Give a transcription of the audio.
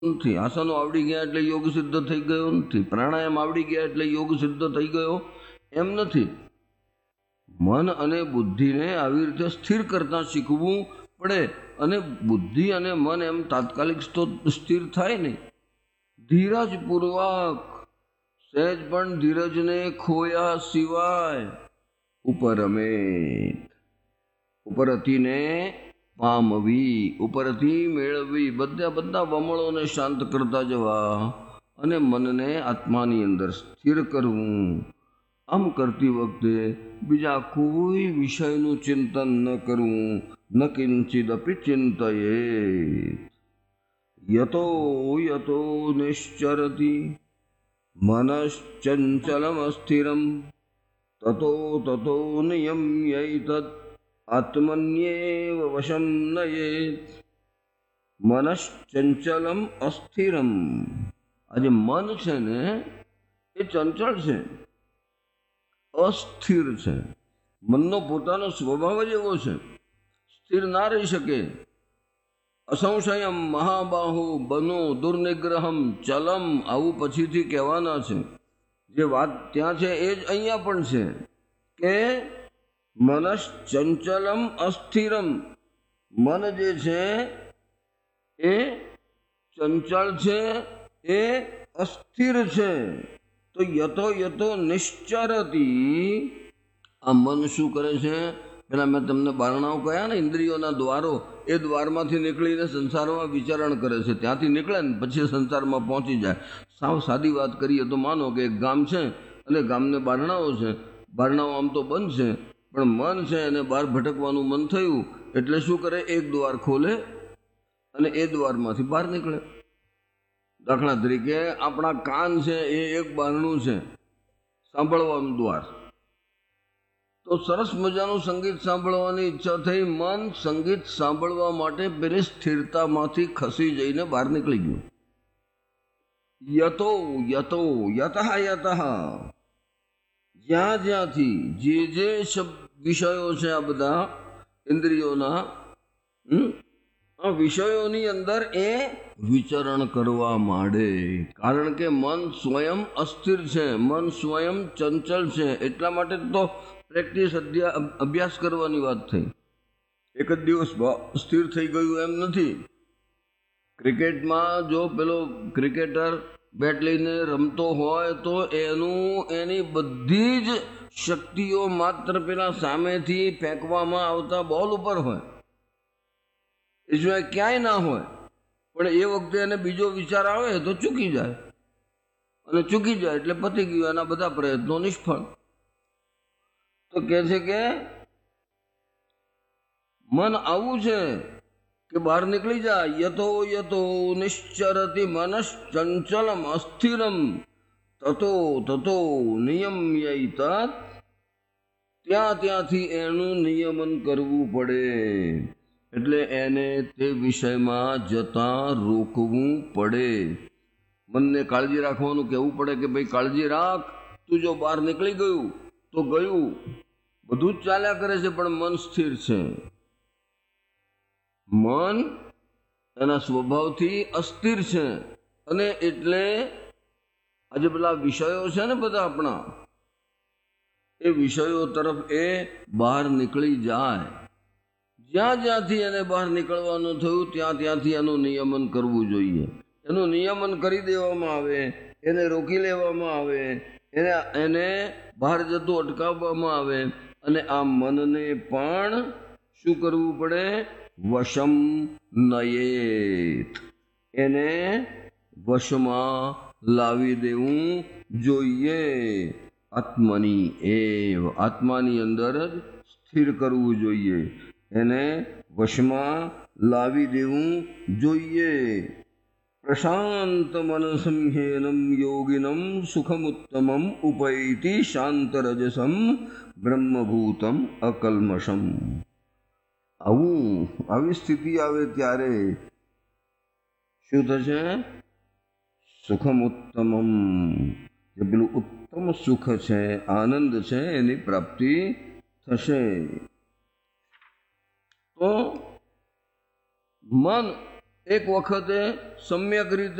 નથી. આસનો આવડી ગયા એટલે યોગ સિદ્ધ થઈ ગયો નથી. પ્રાણાયામ આવડી ગયા એટલે યોગ સિદ્ધ થઈ ગયો એમ નથી. મન અને બુદ્ધિને આવી રીતે સ્થિર કરતા શીખવું પડે. અને બુદ્ધિ અને મન એમ તાત્કાલિક સ્થિર થાય નહીં. ધીરજપૂર્વક સહેજ પણ ધીરજને ખોયા સિવાય ઉપરતીને પામવી, ઉપરથી મેળવવી, બધા વમળોને શાંત કરતા જવા અને મનને આત્માની અંદર સ્થિર કરવું. આમ કરતી વખતે બીજા કોઈ વિષયનું ચિંતન ન કરવું. ન કિંચિદપી ચિંતયેત. યતો યતો નિશ્ચરતિ મનશ્ચંચલમસ્થિરમ તતો તતો નિયમ્યૈતદ આત્મન્યેવ વશમ નયેત. મનશ્ચંચલમ અસ્થિરમ. આજે મન છે ને એ ચંચળ છે, અસ્થિર છે. મનનો પોતાનો સ્વભાવ જ એવો છે, સ્થિર ના રહી શકે. અસંશયમ મહાબાહુ બનો દુર્નિગ્રહમ ચલમ, આવું પછીથી કહેવાના છે. જે વાત ત્યાં છે એ જ અહીંયા પણ છે કે મનશ્ચંચલમ અસ્થિરમ. મન જે છે એ ચંચળ છે, એ અસ્થિર છે. તો યતો યતો નિશ્ચરતી. આ મન શું કરે છે? પેલા મેં તમને બારણાઓ કહ્યા ને, ઇન્દ્રિયોના દ્વારો, એ દ્વારમાંથી નીકળીને સંસારમાં વિચરણ કરે છે. ત્યાંથી નીકળે ને પછી સંસારમાં પહોંચી જાય. સાવ સાદી વાત કરીએ તો માનો કે એક ગામ છે અને ગામને બારણાઓ છે. બારણાઓ આમ તો બંધ છે, પણ મન છે એને બહાર ભટકવાનું મન થયું એટલે શું કરે? એક દ્વાર ખોલે અને એ દ્વારમાંથી બહાર નીકળે. દાખલા તરીકે આપણા કાન છે એ એક બારણું છે, સાંભળવાનું દ્વાર. તો સરસ મજાનું સંગીત સાંભળવાની ઈચ્છા થઈ. મન સંગીત સાંભળવા માટે પેલી સ્થિરતામાંથી ખસી જઈને બહાર નીકળી ગયું. યતો યતો યતઃ યતઃ. જ્યાંથી જે વિષયો છે આ બધા ઇન્દ્રિયોના, આ વિષયોની અંદર એ વિચરણ કરવા માંડે. કારણ કે મન સ્વયં અસ્થિર છે, મન સ્વયં ચંચળ છે. એટલા માટે તો પ્રેક્ટિસ અભ્યાસ કરવાની વાત થઈ. એક જ દિવસ સ્થિર થઈ ગયું એમ નથી. ક્રિકેટમાં જો પેલો ક્રિકેટર બેટ લઈને રમતો હોય તો એની બધી જ શક્તિઓ માત્ર પેલા સામેથી ફેંકવામાં આવતા બોલ ઉપર હોય, એ સિવાય ક્યાંય ના હોય. પણ એ વખતે એને બીજો વિચાર આવે તો ચૂકી જાય, અને ચૂકી જાય એટલે પતી ગયું, એના બધા પ્રયત્નો નિષ્ફળ. તો કહે છે કે મન આવું છે કે બહાર નીકળી જાય. યતો યતો નિશ્ચરતિ મનશ્ચંચલમ અસ્થિરમ તતો તતો નિયમ્યૈતત. ત્યાંથી એનું નિયમન કરવું પડે. એટલે એને તે વિષયમાં જતા રોકવું પડે. મનને કાળજી રાખવાનું કહેવું પડે કે ભાઈ કાળજી રાખ, તું જો બહાર નીકળી ગયું તો ગયું. બધું જ ચાલ્યા કરે છે પણ મન સ્થિર છે. મન એના સ્વભાવથી અસ્થિર છે, અને એટલે આજે પેલા વિષયો છે ને બધા આપણા, એ વિષયો તરફ એ બહાર નીકળી જાય. જ્યાંથી એને બહાર નીકળવાનું થયું ત્યાંથી એનું નિયમન કરવું જોઈએ. એનું નિયમન કરી દેવામાં આવે, એને રોકી લેવામાં આવે, એને બહાર જતું અટકાવવામાં આવે. અને આ મનને પણ શું કરવું પડે? વશમ નયેત. એને વશમાં લાવી દેવું જોઈએ. આત્માની અંદર જ સ્થિર કરવું જોઈએ. એને વશમાં લાવી દેવું જોઈએ. પ્રશાંત મનસંહેનમ યોગિનમ સુખમુત્તમમ ઉપૈતિ શાંતરજસમ બ્રહ્મભૂતમ અકલ્મષમ. આવી સ્થિતિ આવે ત્યારે શું થશે? સુખમુત્તમમ, જે પેલું ઉત્તમ સુખ છે, આનંદ છે, એની પ્રાપ્તિ થશે. તો મન એ એક વખતે સમ્યક રીતે